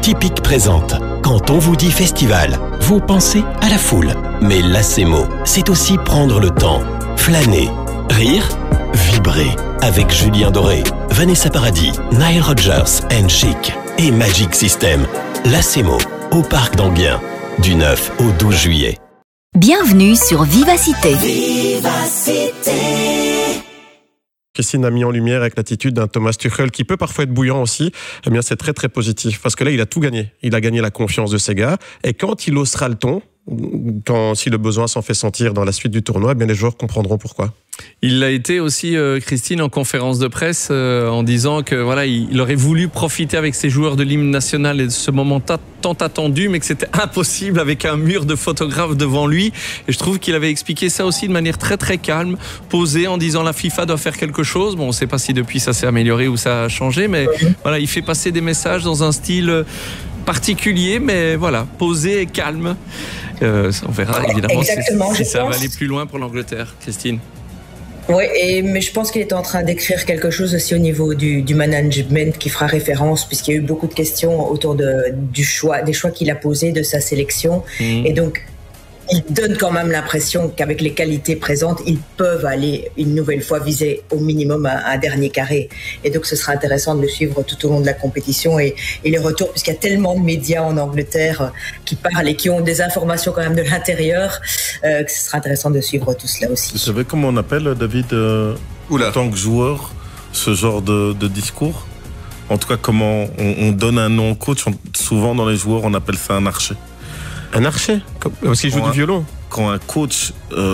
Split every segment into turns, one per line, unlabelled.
Tipic présente. Quand on vous dit festival, vous pensez à la foule. Mais Lacemo, c'est aussi prendre le temps, flâner, rire, vibrer. Avec Julien Doré, Vanessa Paradis, Nile Rodgers and Chic et Magic System. Lacemo, au Parc d'Enghien, du 9 au 12 juillet.
Bienvenue sur Vivacité.
Vivacité.
Christine a mis en lumière avec l'attitude d'un Thomas Tuchel qui peut parfois être bouillant aussi. Eh bien, c'est très très positif parce que là, il a tout gagné. Il a gagné la confiance de ses gars et quand il haussera le ton, si le besoin s'en fait sentir dans la suite du tournoi, eh bien les joueurs comprendront pourquoi.
Il l'a été aussi, Christine, en conférence de presse, en disant que voilà, il aurait voulu profiter avec ses joueurs de l'hymne national et de ce moment tant attendu, mais que c'était impossible avec un mur de photographes devant lui. Et je trouve qu'il avait expliqué ça aussi de manière très très calme, posée, en disant la FIFA doit faire quelque chose. Bon, on ne sait pas si depuis ça s'est amélioré ou ça a changé, mais voilà, il fait passer des messages dans un style particulier, mais voilà, posé et calme. On verra évidemment si ça va aller plus loin pour l'Angleterre, Christine.
Oui, mais je pense qu'il est en train d'écrire quelque chose aussi au niveau du management qui fera référence, puisqu'il y a eu beaucoup de questions autour des choix qu'il a posés, de sa sélection. Et donc, il donne quand même l'impression qu'avec les qualités présentes, ils peuvent aller une nouvelle fois viser au minimum un dernier carré. Et donc, ce sera intéressant de le suivre tout au long de la compétition et les retours, puisqu'il y a tellement de médias en Angleterre qui parlent et qui ont des informations quand même de l'intérieur, que ce sera intéressant de suivre tout cela aussi.
Vous savez comment on appelle, David, en tant que joueur, ce genre de discours? En tout cas, comment on donne un nom au coach? Souvent, dans les joueurs, on appelle ça un archer.
Un archer? Parce qu'il joue du violon.
Quand un coach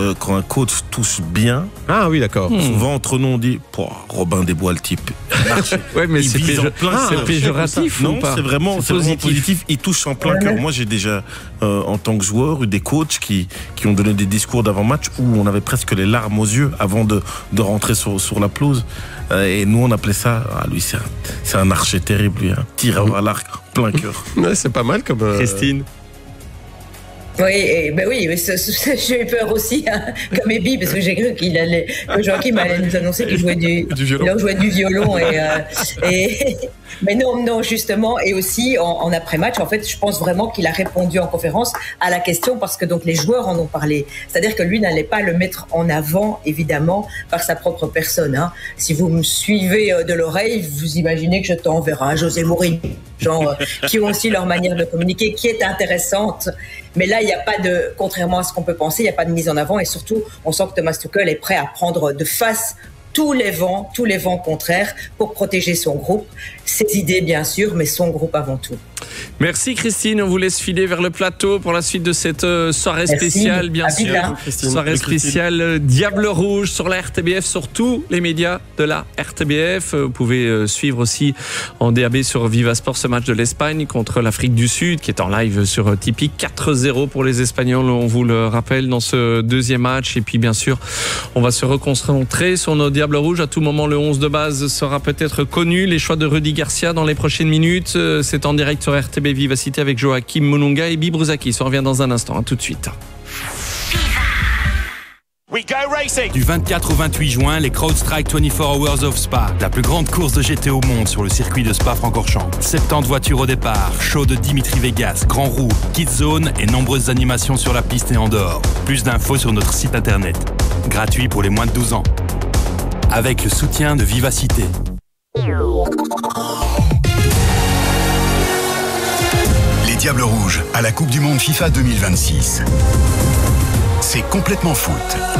touche bien.
Ah oui, d'accord.
Souvent, entre nous, on dit Robin des Bois, le type.
Ouais, mais c'est péjoratif.
Non,
ou pas?
c'est vraiment positif. Il touche en plein cœur. Moi, j'ai déjà, en tant que joueur, eu des coachs qui ont donné des discours d'avant-match où on avait presque les larmes aux yeux avant de rentrer sur la pelouse. Et nous, on appelait ça. lui, c'est un archer terrible, lui. Un tireur à l'arc, plein cœur.
Ouais, c'est pas mal comme.
Christine.
Oui, j'ai eu peur aussi, hein, comme Ebi, parce que j'ai cru que Joachim allait nous annoncer qu'il jouait du violon. Mais non, justement, et aussi en après-match, en fait, je pense vraiment qu'il a répondu en conférence à la question parce que donc les joueurs en ont parlé. C'est-à-dire que lui n'allait pas le mettre en avant, évidemment, par sa propre personne. Hein. Si vous me suivez de l'oreille, vous imaginez que je t'enverrai un José Mourinho, qui ont aussi leur manière de communiquer, qui est intéressante. Mais là, il n'y a pas de, contrairement à ce qu'on peut penser, il n'y a pas de mise en avant et surtout, on sent que Thomas Tuchel est prêt à prendre de face tous les vents contraires pour protéger son groupe, ses idées bien sûr, mais son groupe avant tout.
Merci Christine, on vous laisse filer vers le plateau pour la suite de cette soirée spéciale, bien sûr. Soirée spéciale Diable Rouge sur la RTBF, sur tous les médias de la RTBF. Vous pouvez suivre aussi en DAB sur Vivasport ce match de l'Espagne contre l'Afrique du Sud qui est en live sur Tipeee. 4-0 pour les Espagnols, on vous le rappelle, dans ce deuxième match. Et puis bien sûr, on va se reconcentrer sur nos Diable Rouge. À tout moment, le 11 de base sera peut-être connu. Les choix de Rudy Garcia dans les prochaines minutes. C'est en direct sur RTB Vivacité avec Joachim Mununga et Ibi Brouzakis. On revient dans un instant. À tout de suite.
Du 24 au 28 juin, les CrowdStrike 24 Hours of Spa, la plus grande course de GT au monde sur le circuit de Spa-Francorchamps. 70 voitures au départ, show de Dimitri Vegas, Grand Roue, Kids Zone et nombreuses animations sur la piste et en dehors. Plus d'infos sur notre site internet. Gratuit pour les moins de 12 ans. Avec le soutien de Vivacité.
Les Diables Rouges à la Coupe du Monde FIFA 2026. C'est complètement foot.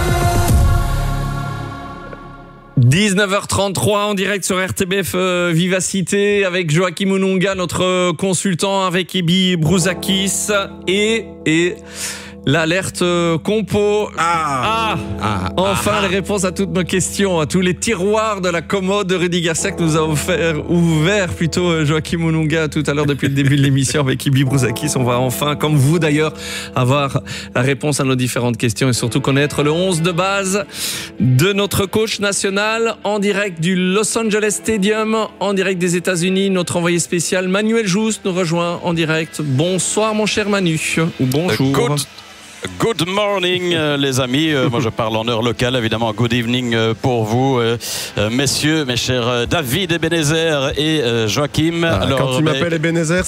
19h33 en direct sur RTBF Vivacité avec Joachim Mununga, notre consultant, avec Ibi Brouzakis et l'alerte compo. Enfin, les réponses à toutes nos questions, à tous les tiroirs de la commode de Rudy Garcia que nous a ouvert Joachim Mununga tout à l'heure depuis le début de l'émission avec Ibi Brouzakis. On va enfin, comme vous d'ailleurs, avoir la réponse à nos différentes questions et surtout connaître le 11 de base de notre coach national en direct du Los Angeles Stadium, en direct des États-Unis. Notre envoyé spécial Manuel Jousse nous rejoint en direct. Bonsoir mon cher Manu, ou bonjour.
Good morning les amis, moi je parle en heure locale évidemment. Good evening pour vous messieurs, mes chers David Ebenezer et Joachim.
Quand tu m'appelles Ebenezer,